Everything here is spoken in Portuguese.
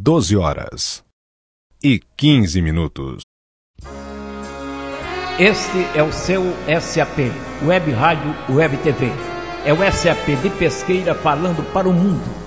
12h15. Este é o seu SAP, Web Rádio Web TV. É o SAP de Pesqueira falando para o mundo.